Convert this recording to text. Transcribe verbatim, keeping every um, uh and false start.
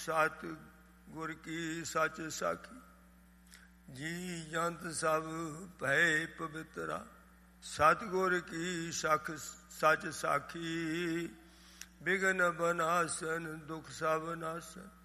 ਸਤ ਗੁਰ ਕੀ ਸਚ ਸਾਖੀ। ਜੀ ਜੰਤ ਸਭ ਭੈ ਪਵਿੱਤਰਾ, ਸਤਿਗੁਰ ਕੀ ਸਖ ਸਚ ਸਾਖੀ। ਬਿਗਨ ਬਨਾਸਨ ਦੁਖ ਸਭ ਨਾਸਨ,